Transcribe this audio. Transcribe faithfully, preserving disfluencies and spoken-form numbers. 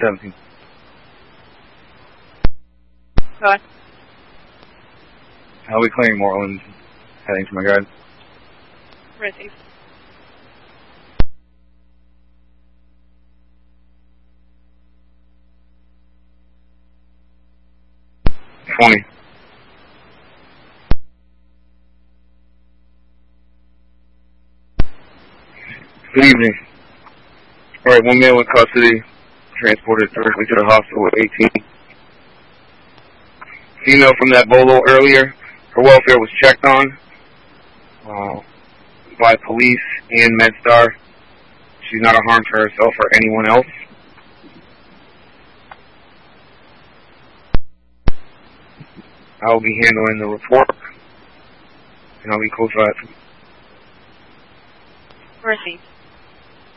seventeen. Go ahead. I'll be clearing Moreland, heading to my guide. Receive. twenty. Good evening. Alright, one male in custody, transported directly to the hospital at eighteen. Female from that bolo earlier, her welfare was checked on uh, by police and MedStar. She's not a harm to herself or anyone else. I'll be handling the report, and I'll be close by. Receive.